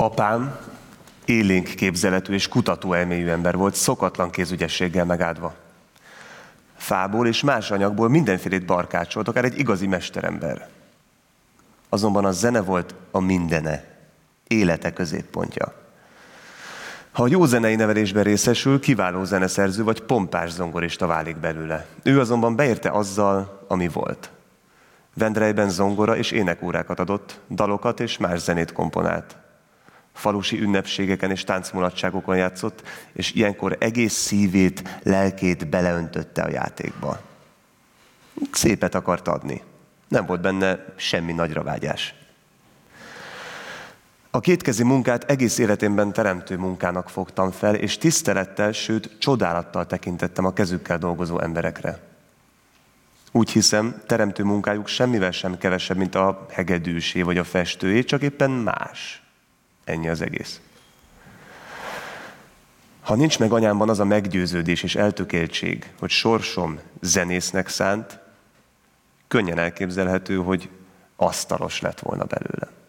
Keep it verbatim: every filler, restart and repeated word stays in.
Apám élénk képzeletű és kutató elmélyű ember volt, szokatlan kézügyességgel megáldva. Fából és más anyagból mindenfélét barkácsolt, akár egy igazi mesterember. Azonban a zene volt a mindene, élete középpontja. Ha a jó zenei nevelésben részesül, kiváló zeneszerző vagy pompás zongorista válik belőle. Ő azonban beérte azzal, ami volt. Vendrejben zongora és énekórákat adott, dalokat és más zenét komponált. Falusi ünnepségeken és táncmulatságokon játszott, és ilyenkor egész szívét, lelkét beleöntötte a játékba. Szépet akart adni. Nem volt benne semmi nagyra vágyás. A kétkezi munkát egész életemben teremtő munkának fogtam fel, és tisztelettel, sőt csodálattal tekintettem a kezükkel dolgozó emberekre. Úgy hiszem, teremtő munkájuk semmivel sem kevesebb, mint a hegedűsé vagy a festőé, csak éppen más. Ennyi az egész. Ha nincs meg anyámban az a meggyőződés és eltökéltség, hogy sorsom zenésznek szánt, könnyen elképzelhető, hogy asztalos lett volna belőle.